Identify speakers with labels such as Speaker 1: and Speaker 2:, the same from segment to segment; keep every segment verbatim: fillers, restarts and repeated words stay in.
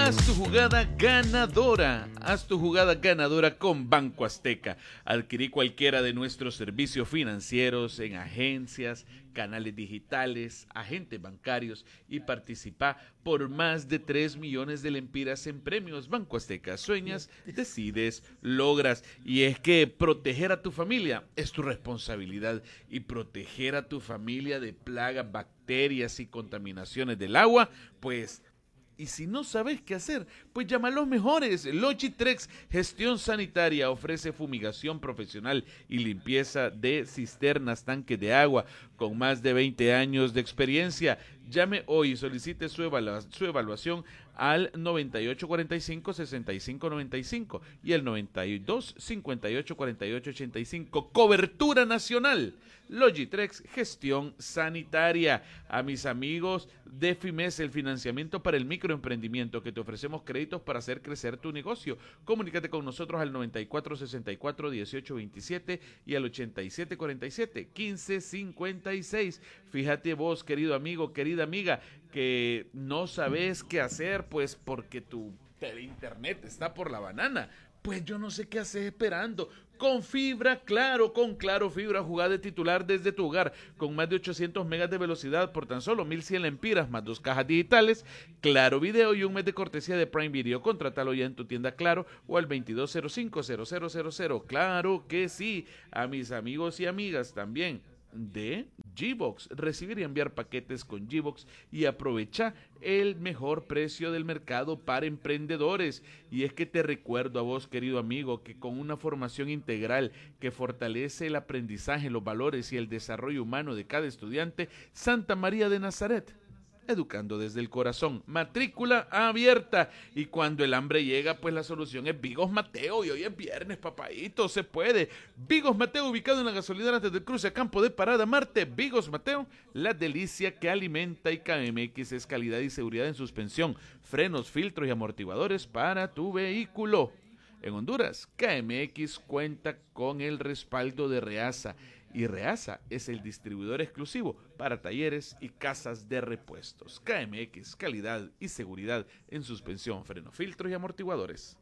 Speaker 1: Haz tu jugada ganadora. Haz tu jugada ganadora con Banco Azteca. Adquirí cualquiera de nuestros servicios financieros en agencias, canales digitales, agentes bancarios y participa por más de tres millones de lempiras en premios. Banco Azteca. Sueñas, decides, logras. Y es que proteger a tu familia es tu responsabilidad. Y proteger a tu familia de plagas, bacterias y contaminaciones del agua, pues... Y si no sabes qué hacer, pues llama a los mejores. Logitrex Gestión Sanitaria ofrece fumigación profesional y limpieza de cisternas, tanques de agua, con más de veinte años de experiencia. Llame hoy y solicite su, evalu- su evaluación al noventa y ocho cuarenta y cinco, sesenta y cinco noventa y cinco y el noventa y dos cincuenta y ocho cuarenta y ocho ochenta y cinco. Cobertura nacional. Logitrex Gestión Sanitaria. A mis amigos de FIMES, el financiamiento para el microemprendimiento, que te ofrecemos créditos para hacer crecer tu negocio. Comunícate con nosotros al noventa y cuatro sesenta y cuatro dieciocho veintisiete y al ochenta y siete cuarenta y siete quince cincuenta y seis. Fíjate vos, querido amigo, querida amiga, que no sabes qué hacer, pues porque tu internet está por la banana. Pues yo no sé qué haces esperando. Con fibra, claro, con Claro Fibra, jugada de titular desde tu hogar, con más de ochocientos megas de velocidad por tan solo mil cien lempiras, más dos cajas digitales, Claro Video y un mes de cortesía de Prime Video. Contrátalo ya en tu tienda Claro o al veintidós cero cinco cero cero cero cero. Claro que sí. A mis amigos y amigas también de G-Box, recibir y enviar paquetes con G-Box y aprovecha el mejor precio del mercado para emprendedores. Y es que te recuerdo a vos, querido amigo, que con una formación integral que fortalece el aprendizaje, los valores y el desarrollo humano de cada estudiante, Santa María de Nazaret, educando desde el corazón. Matrícula abierta. Y cuando el hambre llega, pues la solución es Vigos Mateo. Y hoy es viernes, papadito, se puede. Vigos Mateo, ubicado en la gasolinera antes del cruce a Campo de Parada Marte. Vigos Mateo, la delicia que alimenta. Y K M X es calidad y seguridad en suspensión, frenos, filtros y amortiguadores para tu vehículo. En Honduras, K M X cuenta con el respaldo de Reasa. Y Reasa es el distribuidor exclusivo para talleres y casas de repuestos. K M X, calidad y seguridad en suspensión, freno, filtros y amortiguadores.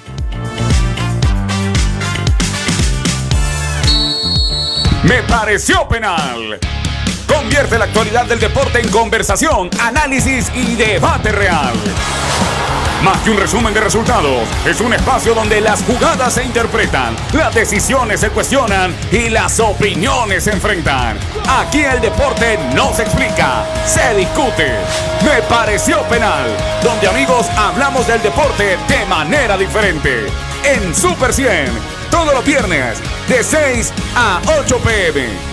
Speaker 2: Me pareció penal. Convierte la actualidad del deporte en conversación, análisis y debate real. Más que un resumen de resultados, es un espacio donde las jugadas se interpretan, las decisiones se cuestionan y las opiniones se enfrentan. Aquí el deporte no se explica, se discute. Me pareció penal, donde amigos hablamos del deporte de manera diferente. En Super cien, todos los viernes, de seis a ocho p m